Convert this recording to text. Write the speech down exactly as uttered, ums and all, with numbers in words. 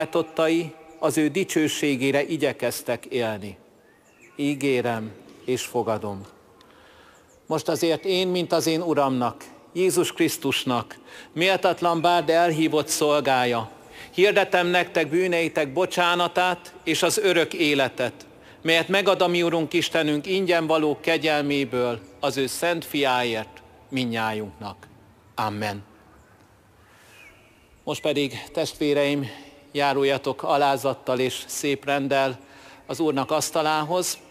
váltottai az ő dicsőségére igyekeztek élni. Ígérem és fogadom. Most azért én, mint az én Uramnak, Jézus Krisztusnak, méltatlan bár, de elhívott szolgája, hirdetem nektek bűneitek bocsánatát és az örök életet, melyet megad a mi Urunk Istenünk ingyen való kegyelméből az ő szent fiáért mindnyájunknak. Amen. Most pedig, testvéreim, járuljatok alázattal és szép renddel az Úrnak asztalához,